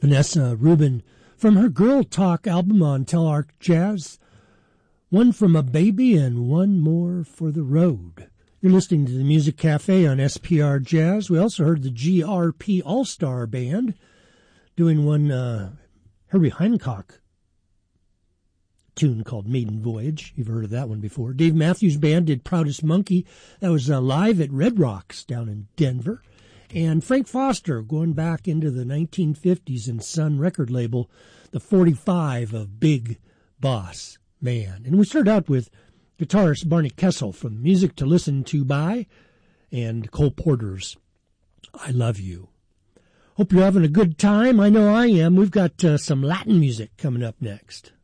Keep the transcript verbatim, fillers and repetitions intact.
Vanessa Rubin from her Girl Talk album on Telarc Jazz. One from a baby and one more for the road. You're listening to the Music Cafe on S P R Jazz. We also heard the G R P All-Star Band doing one uh, Herbie Hancock tune called Maiden Voyage. You've heard of that one before. Dave Matthews Band did Proudest Monkey. That was uh, live at Red Rocks down in Denver. And Frank Foster going back into the nineteen fifties and Sun record label, the forty-five of Big Boss Man. And we started out with guitarist Barney Kessel from Music to Listen to By and Cole Porter's I Love You. Hope you're having a good time. I know I am. We've got uh, some Latin music coming up next.